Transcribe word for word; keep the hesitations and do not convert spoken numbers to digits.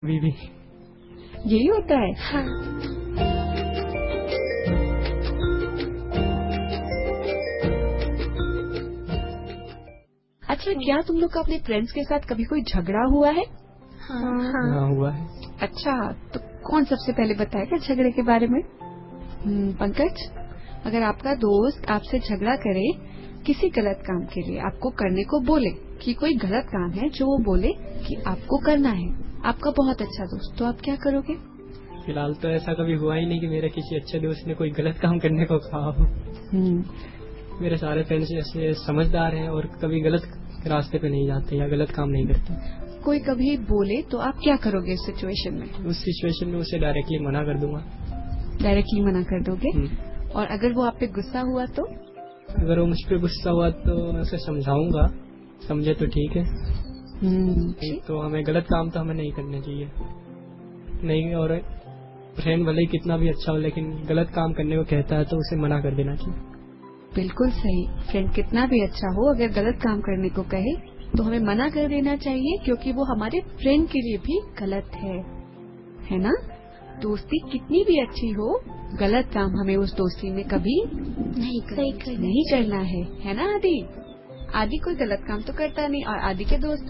बीवी यही होता है। हाँ। अच्छा, क्या तुम लोग का अपने फ्रेंड्स के साथ कभी कोई झगड़ा हुआ है? हाँ, हाँ, हाँ। हुआ है। अच्छा, तो कौन सबसे पहले बताएगा झगड़े के बारे में? हम्म, पंकज, अगर आपका दोस्त आपसे झगड़ा करे किसी गलत काम के लिए, आपको करने को बोले कि कोई गलत काम है जो वो बोले कि आपको करना है, आपका बहुत अच्छा दोस्त, तो आप क्या करोगे? फिलहाल तो ऐसा कभी हुआ ही नहीं कि मेरे किसी अच्छे दोस्त ने कोई गलत काम करने को कहा हो। हम्म, मेरे सारे फ्रेंड्स ऐसे समझदार हैं और कभी गलत रास्ते पे नहीं जाते या गलत काम नहीं करते। कोई कभी बोले तो आप क्या करोगे इस सिचुएशन में? उस सिचुएशन में उसे डायरेक्टली मना कर दूंगा। डायरेक्टली मना कर दोगे? हम्म। और अगर वो आप पे गुस्सा हुआ तो? अगर वो मुझ पे गुस्सा हुआ तो मैं उसे समझाऊंगा, समझे तो ठीक है, हम्म, नहीं तो हमें गलत काम तो हमें नहीं करना चाहिए। नहीं, और फ्रेंड भले ही कितना भी अच्छा हो लेकिन गलत काम करने को कहता है तो उसे मना कर देना चाहिए। बिल्कुल सही। फ्रेंड कितना भी अच्छा हो, अगर गलत काम करने को कहे तो हमें मना कर देना चाहिए, क्योंकि वो हमारे फ्रेंड के लिए भी गलत है, है ना? दोस्ती कितनी भी अच्छी हो, गलत काम हमें उस दोस्ती में कभी नहीं करना नहीं करना है, है ना? आदि आदि कोई गलत काम तो करता नहीं, और आदि के दोस्त